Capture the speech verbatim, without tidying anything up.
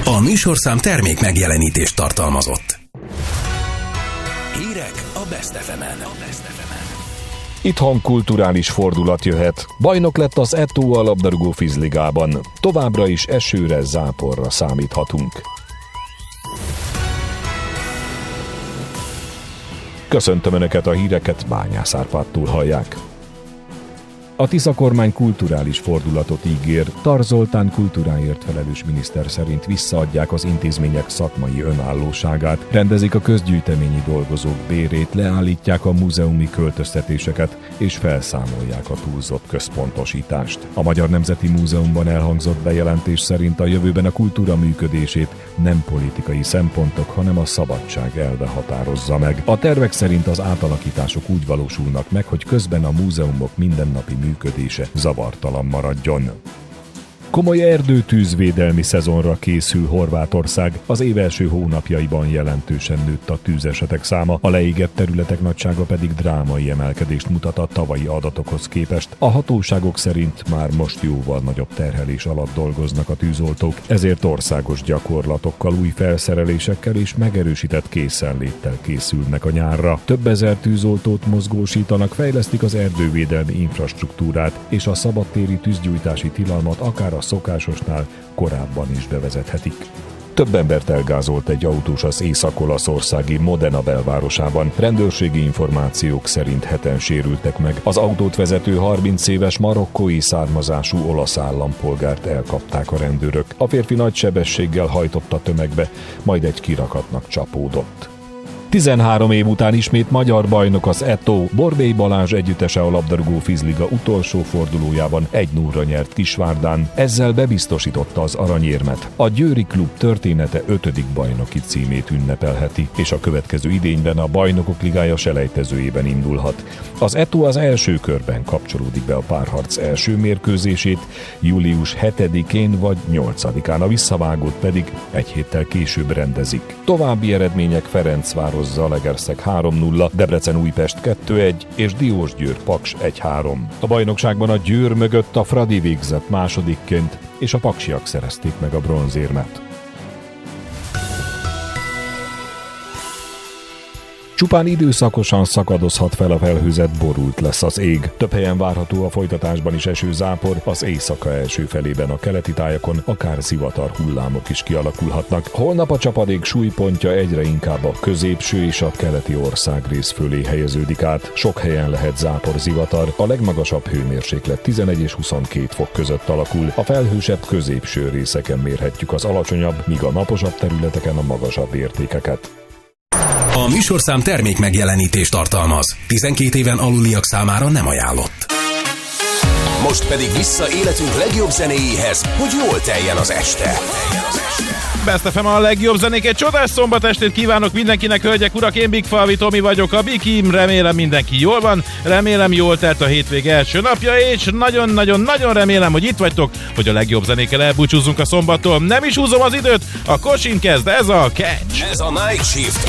A műsorszám termék megjelenítést tartalmazott. Hírek a Best ef emen. Itthon kulturális fordulat jöhet. Bajnok lett az é té o a labdarúgó vízligában. Továbbra is esőre, záporra számíthatunk. Köszöntöm Önöket, a híreket Bányász Árpádtól hallják. A Tisza kormány kulturális fordulatot ígér. Tar Zoltán kultúráért felelős miniszter szerint visszaadják az intézmények szakmai önállóságát, rendezik a közgyűjteményi dolgozók bérét, leállítják a múzeumi költöztetéseket és felszámolják a túlzott központosítást. A Magyar Nemzeti Múzeumban elhangzott bejelentés szerint a jövőben a kultúra működését nem politikai szempontok, hanem a szabadság elve határozza meg. A tervek szerint az átalakítások úgy valósulnak meg, hogy közben a múzeumok mindennapi működése zavartalan maradjon. Komoly erdőtűzvédelmi szezonra készül Horvátország. Az év első hónapjaiban jelentősen nőtt a tűzesetek száma, a leégett területek nagysága pedig drámai emelkedést mutat a tavalyi adatokhoz képest. A hatóságok szerint már most jóval nagyobb terhelés alatt dolgoznak a tűzoltók, ezért országos gyakorlatokkal, új felszerelésekkel és megerősített készenléttel készülnek a nyárra. Több ezer tűzoltót mozgósítanak, fejlesztik az erdővédelmi infrastruktúrát, és a szabadtéri tűzgyújtási tilalmat akár a szokásosnál korábban is bevezethetik. Több embert elgázolt egy autós az észak-olaszországi Modena belvárosában. Rendőrségi információk szerint heten sérültek meg. Az autót vezető harminc éves marokkói származású olasz állampolgárt elkapták a rendőrök. A férfi nagy sebességgel hajtott a tömegbe, majd egy kirakatnak csapódott. tizenhárom év után ismét magyar bajnok az é té o. Borbély Balázs együttese a labdarúgó vízliga utolsó fordulójában egy nullra nyert Kisvárdán, ezzel bebiztosította az aranyérmet. A győri klub története ötödik bajnoki címét ünnepelheti, és a következő idényben a Bajnokok Ligája selejtezőjében indulhat. Az é té o az első körben kapcsolódik be a párharc első mérkőzését, július hetedikén vagy nyolcadikán, a visszavágót pedig egy héttel később rendezik. További eredmények: Ferencváros Zalaegerszeg három nulla, Debrecen-Újpest kettő egy és Diósgyőr-Paks egy három. A bajnokságban a Győr mögött a Fradi végzett másodikként, és a paksiak szerezték meg a bronzérmet. Csupán időszakosan szakadozhat fel a felhőzet, borult lesz az ég. Több helyen várható a folytatásban is esőzápor, az éjszaka első felében a keleti tájakon akár zivatar hullámok is kialakulhatnak. Holnap a csapadék súlypontja egyre inkább a középső és a keleti országrész fölé helyeződik át. Sok helyen lehet zápor, zivatar, a legmagasabb hőmérséklet tizenegy és huszonkét fok között alakul. A felhősebb középső részeken mérhetjük az alacsonyabb, míg a naposabb területeken a magasabb értékeket. A műsorszám termék megjelenítést tartalmaz. tizenkét éven aluliak számára nem ajánlott. Most pedig vissza életünk legjobb zenéjéhez, hogy jól teljen az este. Best ef em a legjobb zenék. Egy csodás szombat estét kívánok mindenkinek, hölgyek, urak, én Big Falvi Tomi vagyok, a Bikim. Remélem mindenki jól van, remélem jól telt a hétvég első napja, és nagyon-nagyon-nagyon remélem, hogy itt vagytok, hogy a legjobb zenékkel elbúcsúzzunk a szombattól. Nem is húzom az időt, a Kosin kezd, ez a Catch. Ez a Night Shift.